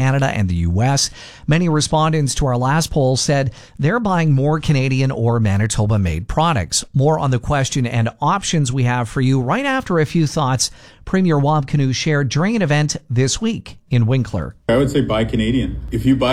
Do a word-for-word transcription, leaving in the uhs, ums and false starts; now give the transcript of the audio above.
Canada and the U S. Many respondents to our last poll said they're buying more Canadian or Manitoba-made products. More on the question and options we have for you right after a few thoughts Premier Wab Kinew shared during an event this week in Winkler. I would say buy Canadian. If you buy